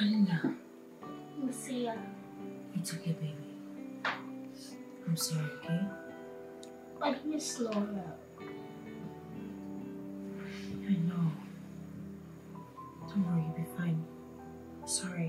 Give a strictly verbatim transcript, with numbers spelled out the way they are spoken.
Kalina. Lucia. It's okay, baby. I'm sorry, okay? But you slow down. I know. Don't worry, you'll be fine. Sorry.